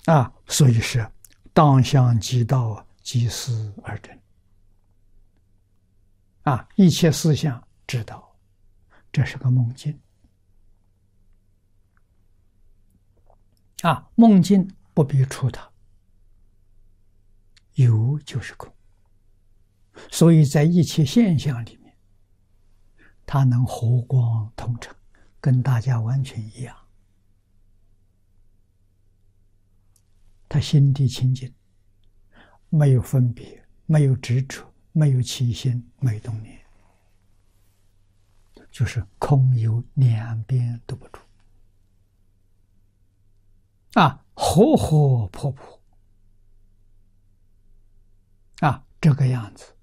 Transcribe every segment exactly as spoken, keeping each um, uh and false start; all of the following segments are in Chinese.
啊，所以是当相即道，即思而真。啊，一切思想知道，这是个梦境。啊，梦境不必触它，有就是空。所以在一切现象里面，它能和光同尘，跟大家完全一样。他心地清净，没有分别，没有执着，没有起心，没有动念，就是空有两边都不住啊，活活泼泼啊，这个样子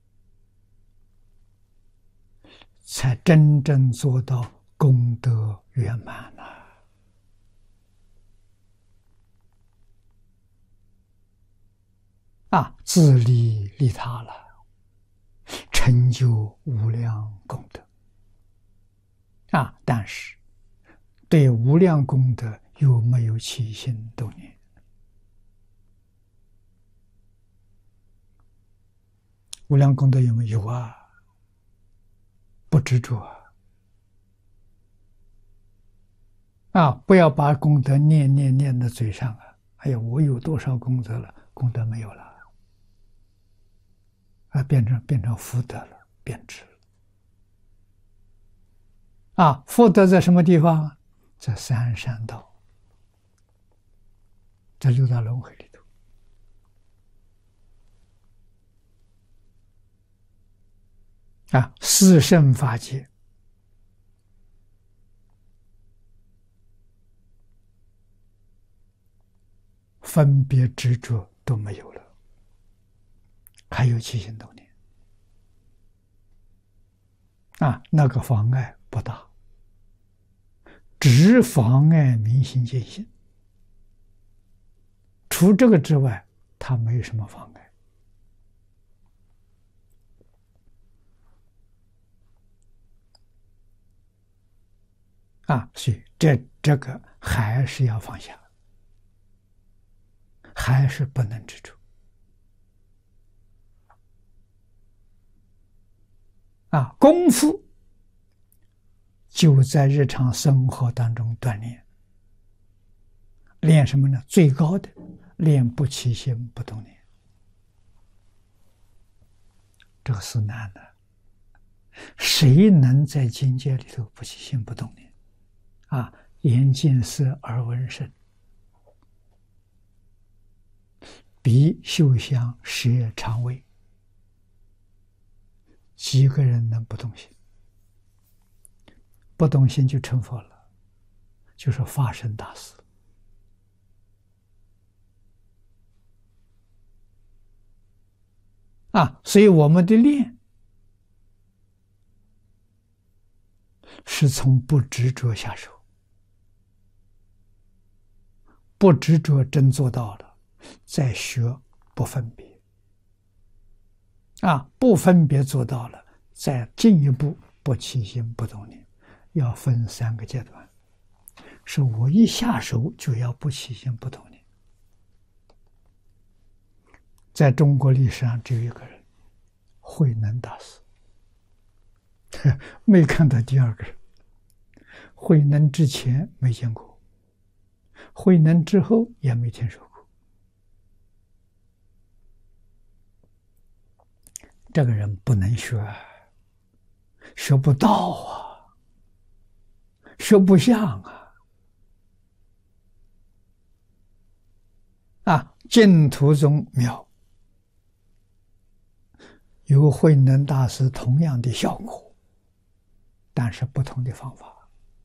才真正做到功德圆满了。啊，自利利他了，成就无量功德。啊，但是对无量功德又没有起心动念。无量功德有没有？有啊，不执着啊。啊，不要把功德念念念在嘴上啊！哎呀，我有多少功德了？功德没有了。啊，变成变成福德了，变质了。啊，福德在什么地方？在三善道，在六道轮回里头。啊，四圣法界，分别执着都没有了，还有起心动念。啊，那个妨碍不大，只妨碍明心见性。除这个之外，它没有什么妨碍。啊，所以这这个还是要放下，还是不能执着。啊，功夫就在日常生活当中锻炼。练什么呢？最高的练不起心不动念，这个是难的。谁能在境界里头不起心不动念？啊，眼见色，耳闻声，鼻嗅香，舌尝味，几个人能不动心？不动心就成佛了，就是发生大事。啊，所以我们的练是从不执着下手，不执着真做到了，再学不分别。啊，不分别做到了，再进一步不起心不动念，要分三个阶段。是我一下手就要不起心不动念。在中国历史上只有一个人，慧能大师，没看到第二个人。慧能之前没见过，慧能之后也没听说过。这个人不能学，学不到啊，学不像啊。啊，净土宗庙有慧能大师同样的效果，但是不同的方法。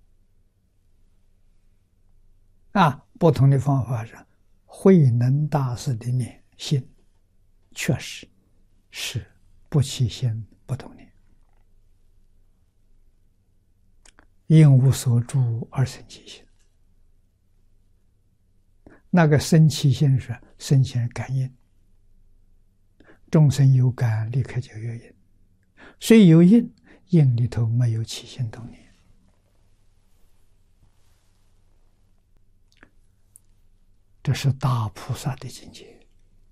啊，不同的方法是慧能大师的念心，确实是不起心不动念，应无所住而生其心。那个生起心是生前感应，众生有感，立刻就有应。虽有应，应里头没有起心动念。 这是大菩萨的境界，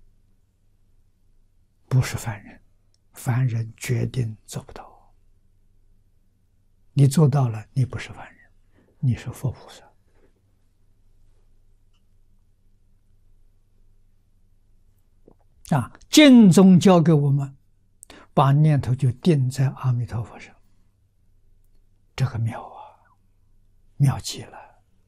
不是凡人，凡人决定做不到。你做到了，你不是凡人，你是佛菩萨。啊，净宗教给我们，把念头就定在阿弥陀佛上，这个妙啊，妙极了。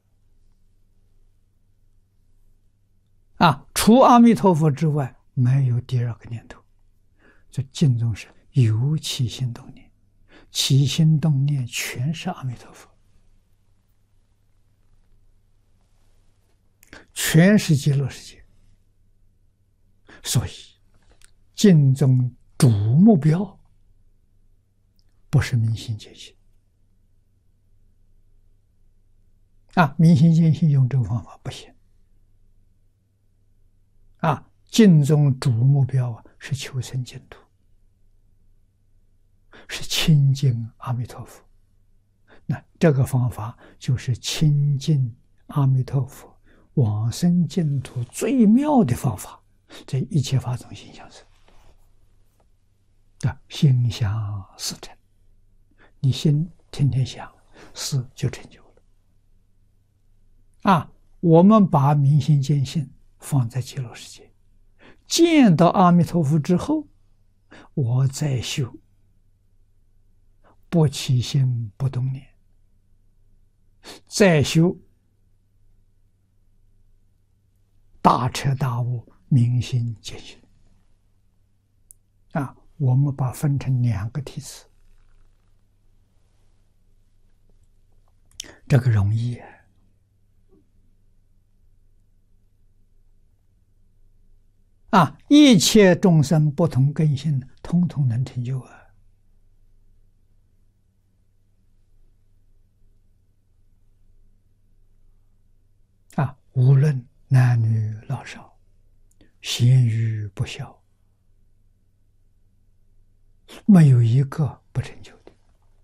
啊，除阿弥陀佛之外，没有第二个念头。这净宗是由起心动念，起心动念全是阿弥陀佛，全是极乐世界。所以净宗主目标不是明心见性啊，明心见性用这个方法不行啊。净宗主目标啊是求生净土，是亲近阿弥陀佛。那这个方法就是亲近阿弥陀佛往生净土最妙的方法。这一切法从心想生，啊，心想事成。你心天天想，事就成就了。啊，我们把明心见性放在极乐世界，见到阿弥陀佛之后，我再修不起心不动念，再修大彻大悟明心见性。啊，我们把分成两个梯次，这个容易啊。啊，一切众生不同根性，通通能成就啊！啊，无论男女老少，贤愚不肖，没有一个不成就的。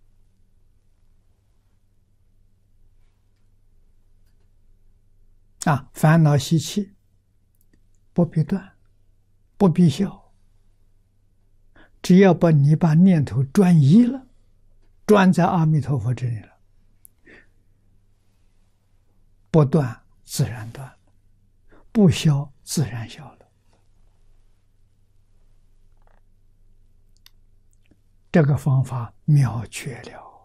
啊，烦恼习气不必断。不必笑，只要把你把念头转移了，转在阿弥陀佛这里了，不断自然断了，不消自然消了。这个方法妙绝了。